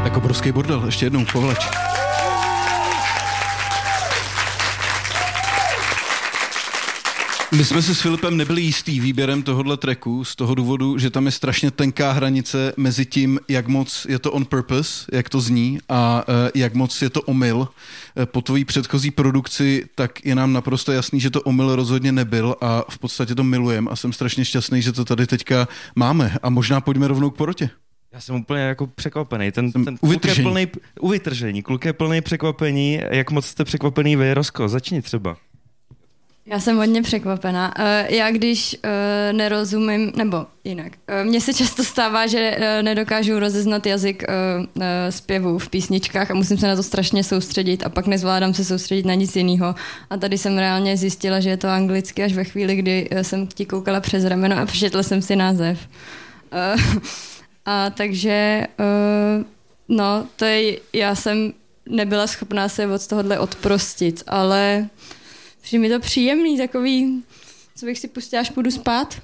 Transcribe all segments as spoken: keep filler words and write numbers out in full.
Tak obrovský bordel, ještě jednou, Povleč. My jsme si s Filipem nebyli jistý výběrem tohohle tracku z toho důvodu, že tam je strašně tenká hranice mezi tím, jak moc je to on purpose, jak to zní, a uh, jak moc je to omyl. Uh, po tvojí předchozí produkci tak je nám naprosto jasný, že to omyl rozhodně nebyl a v podstatě to milujem a jsem strašně šťastný, že to tady teďka máme a možná pojďme rovnou k porotě. Já jsem úplně jako překvapený. Ten, ten kluk je plný, uvytržení, kluk je plný překvapení. Jak moc jste překvapený vy, Rosko? Začni třeba. Já jsem hodně překvapená. Já když nerozumím, nebo jinak, mně se často stává, že nedokážu rozeznat jazyk zpěvu v písničkách a musím se na to strašně soustředit a pak nezvládám se soustředit na nic jiného. A tady jsem reálně zjistila, že je to anglicky až ve chvíli, kdy jsem ti koukala přes rameno a přečetla jsem si název. A takže, no, to je, já jsem nebyla schopná se od tohohle odprostit, ale přijde mi to příjemný, takový, co bych si pustila, až půjdu spát.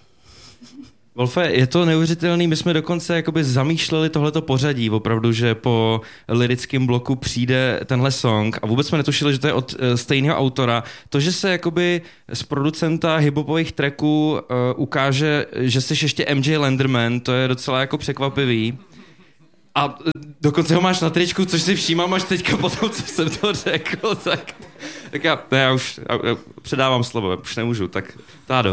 Wolfe, je to neuvěřitelný, my jsme dokonce jakoby zamýšleli tohleto pořadí, opravdu, že po lirickém bloku přijde tenhle song a vůbec jsme netušili, že to je od uh, stejného autora. To, že se jakoby z producenta hiphopových tracků uh, ukáže, že jsi ještě M J Lenderman, to je docela jako překvapivý. A dokonce ho máš na tričku, což si všímám až teďka po tom, co jsem to řekl, tak, tak já, ne, já už já, já předávám slovo, už nemůžu, tak Tádo.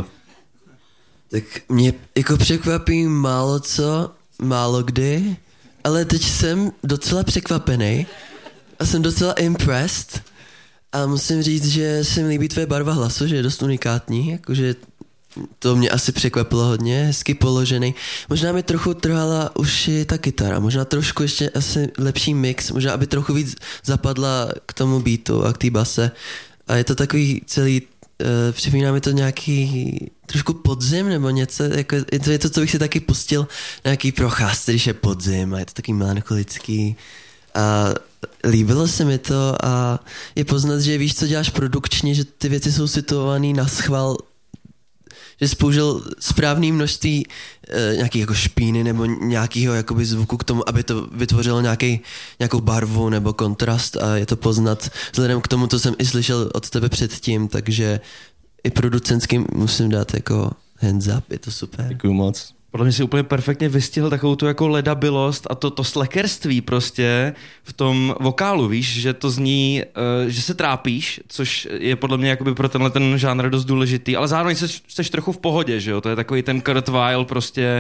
Tak mě jako překvapí málo co, málo kdy, ale teď jsem docela překvapený a jsem docela impressed a musím říct, že se mi líbí tvoje barva hlasu, že je dost unikátní, jakože to mě asi překvapilo hodně, hezky položený. Možná mi trochu trhala uši ta kytara, možná trošku ještě asi lepší mix, možná aby trochu víc zapadla k tomu beatu a k té base. A je to takový celý, uh, připomíná mi to nějaký trošku podzim nebo něco, jako, je to něco, co bych si taky pustil na nějaký procházce, když je podzim a je to taky melancholický. A líbilo se mi to a je poznat, že víš, co děláš produkčně, že ty věci jsou situovaný na schvál, že jsi použil správné množství e, nějaký jako špíny nebo nějakého jakoby zvuku k tomu, aby to vytvořilo nějaký, nějakou barvu nebo kontrast a je to poznat vzhledem k tomu, co jsem i slyšel od tebe předtím, takže i producentským musím dát jako hands up, je to super. Děkuju moc. Podle mě si úplně perfektně vystihl takovou tu jako ledabilost a to, to slackerství prostě v tom vokálu, víš, že to zní, uh, že se trápíš, což je podle mě jakoby pro tenhle ten žánr dost důležitý, ale zároveň jsi, jsi trochu v pohodě, že jo, to je takový ten Kurt Weill prostě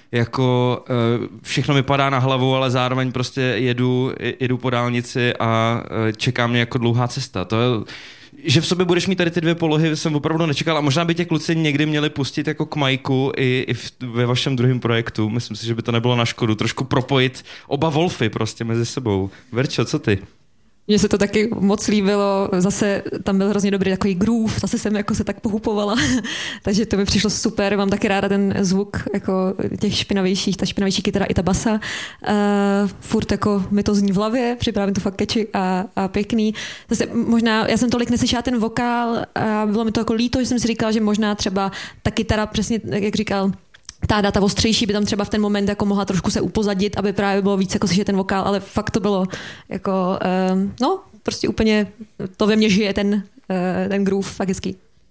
jako uh, všechno mi padá na hlavu, ale zároveň prostě jedu, jedu po dálnici a uh, čeká mě jako dlouhá cesta, to je, že v sobě budeš mít tady ty dvě polohy, jsem opravdu nečekal a možná by tě kluci někdy měli pustit jako k Majku i, i v, ve vašem druhém projektu. Myslím si, že by to nebylo na škodu. Trošku propojit oba Wolfy prostě mezi sebou. Verčo, co ty? Mně se to taky moc líbilo, zase tam byl hrozně dobrý takový groove, zase jsem jako se tak pohupovala, takže to mi přišlo super, mám taky ráda ten zvuk jako těch špinavějších, ta špinavější kytara i ta basa, uh, furt jako mi to zní v hlavě, připravím to fakt catchy a, a pěkný. Zase možná, já jsem tolik neslyšela ten vokál a bylo mi to jako líto, že jsem si říkala, že možná třeba ta kytara přesně, jak říkal ta data ostřejší by tam třeba v ten moment jako mohla trošku se upozadit, aby právě bylo víc jako slyšet ten vokál, ale fakt to bylo jako, um, no, prostě úplně to ve mně žije ten, uh, ten groove, fakt hezký.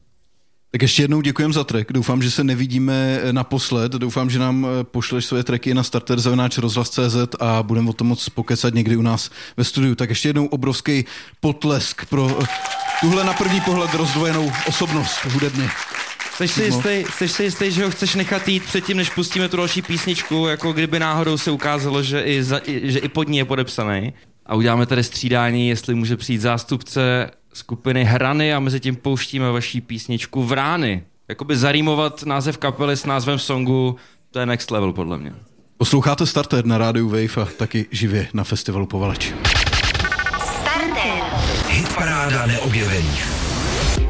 Tak ještě jednou děkujem za track. Doufám, že se nevidíme naposled. Doufám, že nám pošleš svoje tracky na starter zavináč rozhlas tečka cé zet a budeme o tom moc pokecat někdy u nás ve studiu. Tak ještě jednou obrovský potlesk pro tuhle na první pohled rozdvojenou osobnost hudebně. Jsi si jistý, jsi si jistý, že ho chceš nechat jít předtím, než pustíme tu další písničku, jako kdyby náhodou se ukázalo, že i, za, že i pod ní je podepsaný. A uděláme tady střídání, jestli může přijít zástupce skupiny Hrany a mezi tím pouštíme vaší písničku Vrány. Jakoby zarýmovat název kapely s názvem songu, to je next level podle mě. Posloucháte Starter na rádiu Wave a taky živě na festivalu Povaleč. Starter. Hitparáda neobjevených.